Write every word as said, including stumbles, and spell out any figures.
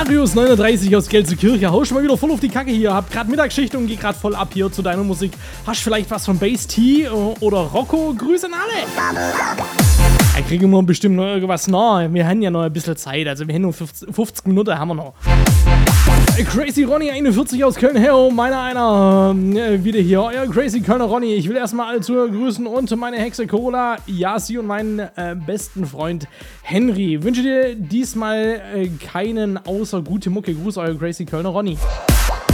Marius neununddreißig aus Gelsenkirchen, hau schon mal wieder voll auf die Kacke hier, hab grad Mittagsschicht und geh grad voll ab hier zu deiner Musik. Hast vielleicht was von Bass T oder Rocco? Grüße an alle! Da kriegen wir bestimmt noch irgendwas nach. Wir haben ja noch ein bisschen Zeit, also wir haben nur fünfzig Minuten haben wir noch. Crazy Ronny einundvierzig aus Köln, hey, meiner einer, äh, wieder hier, euer Crazy Kölner Ronny. Ich will erstmal alle Zuhörer grüßen und meine Hexe Cola, Yasi und meinen äh, besten Freund Henry. Wünsche dir diesmal äh, keinen außer gute Mucke. Gruß, euer Crazy Kölner Ronny.